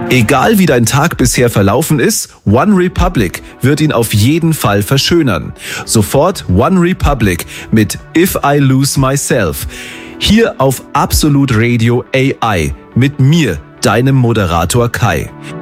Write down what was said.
Egal wie dein Tag bisher verlaufen ist, OneRepublic wird ihn auf jeden Fall verschönern. Sofort OneRepublic mit If I Lose Myself. Hier auf Absolut Radio AI mit mir, deinem Moderator Kai.